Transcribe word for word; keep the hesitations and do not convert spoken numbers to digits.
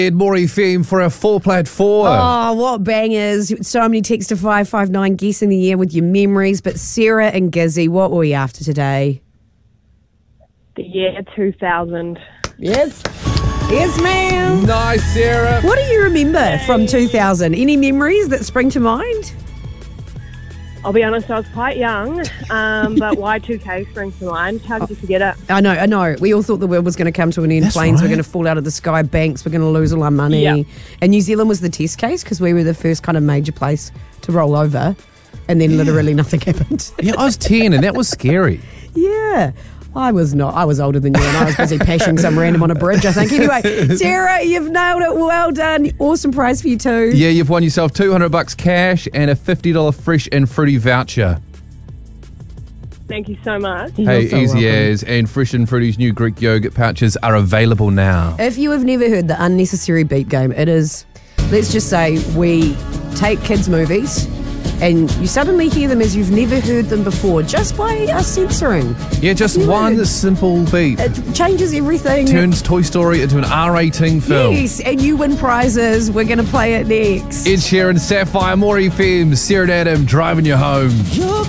Ed Morey theme for our four plat four. Oh, what bangers. So many texts to five five nine, guessing the year with your memories. But Sarah and Gizzy, what were we after today? The year two thousand. Yes. Yes, ma'am. Nice, Sarah. What do you remember from two thousand? Any memories that spring to mind? I'll be honest, I was quite young, um, but Y two K springs to mind. How could you forget it? I know, I know. We all thought the world was going to come to an end. That's Planes were right. going to fall out of the sky. Banks were going to lose all our money. Yeah. And New Zealand was the test case because we were the first kind of major place to roll over. And then literally nothing happened. Yeah, I was ten and that was scary. Yeah. I was not. I was older than you and I was busy pashing some random on a bridge, I think. Anyway, Sarah, you've nailed it. Well done. Awesome prize for you too. Yeah, you've won yourself two hundred bucks cash and a fifty dollars fresh and fruity voucher. Thank you so much. Hey, so easy welcome. as. And Fresh and Fruity's new Greek yogurt pouches are available now. If you have never heard the Unnecessary Beep Game, it is, let's just say, we take kids' movies and you suddenly hear them as you've never heard them before just by us censoring. Yeah, just You one would. simple beat It changes everything. turns Toy Story into an R eighteen film. Yes, and you win prizes. We're going to play it next. Ed Sheeran, Sapphire, Morey Fem, Sarah and Adam driving you home. You're